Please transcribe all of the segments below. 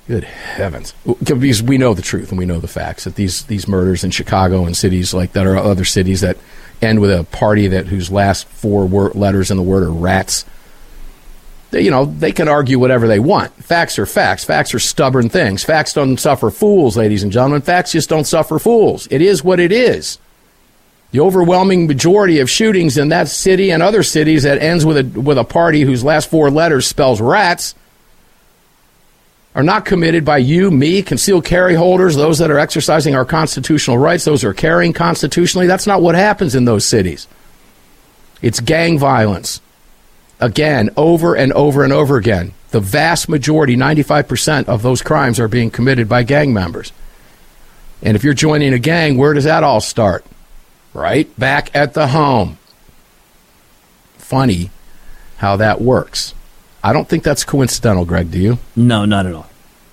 Good heavens. Because we know the truth and we know the facts that these murders in Chicago and cities like that are other cities that end with a party whose last four letters in the word are rats. They can argue whatever they want. Facts are facts. Facts are stubborn things. Facts don't suffer fools, ladies and gentlemen. Facts just don't suffer fools. It is what it is. The overwhelming majority of shootings in that city and other cities that ends with a party whose last four letters spells rats are not committed by you, me, concealed carry holders, those that are exercising our constitutional rights, those who are carrying constitutionally. That's not what happens in those cities. It's gang violence. Again, over and over and over again. The vast majority, 95% of those crimes are being committed by gang members. And if you're joining a gang, where does that all start? Right back at the home. Funny how that works. I don't think that's coincidental, Greg, do you? No, not at all.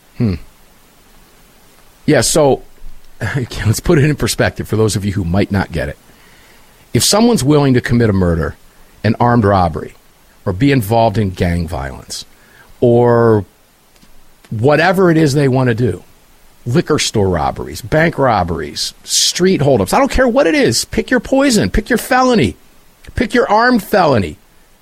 Yeah, so let's put it in perspective for those of you who might not get it. If someone's willing to commit a murder, an armed robbery, or be involved in gang violence, or whatever it is they want to do, liquor store robberies, bank robberies, street holdups, I don't care what it is. Pick your poison. Pick your felony. Pick your armed felony.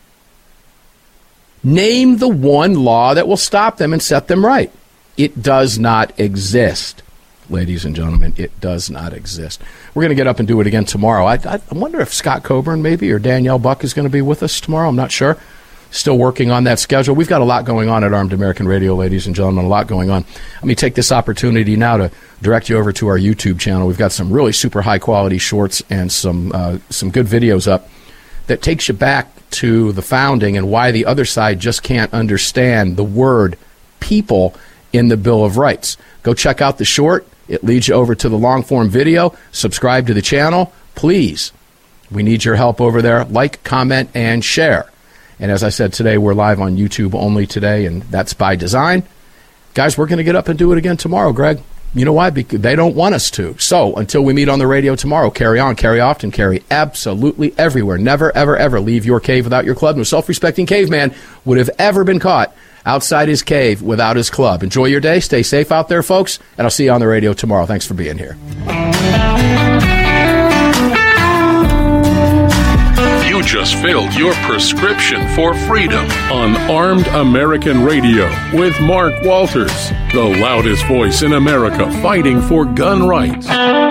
Name the one law that will stop them and set them right. It does not exist, ladies and gentlemen. It does not exist. We're going to get up and do it again tomorrow. I wonder if Scott Coburn maybe or Danielle Buck is going to be with us tomorrow. I'm not sure. Still working on that schedule. We've got a lot going on at Armed American Radio, ladies and gentlemen, a lot going on. Let me take this opportunity now to direct you over to our YouTube channel. We've got some really super high-quality shorts and some good videos up that takes you back to the founding and why the other side just can't understand the word people in the Bill of Rights. Go check out the short. It leads you over to the long-form video. Subscribe to the channel. Please, we need your help over there. Like, comment, and share. And as I said today, we're live on YouTube only today, and that's by design. Guys, we're going to get up and do it again tomorrow, Greg. You know why? Because they don't want us to. So until we meet on the radio tomorrow, carry on, carry often, carry absolutely everywhere. Never, ever, ever leave your cave without your club. No self-respecting caveman would have ever been caught outside his cave without his club. Enjoy your day. Stay safe out there, folks, and I'll see you on the radio tomorrow. Thanks for being here. You just filled your prescription for freedom on Armed American Radio with Mark Walters, the loudest voice in America fighting for gun rights.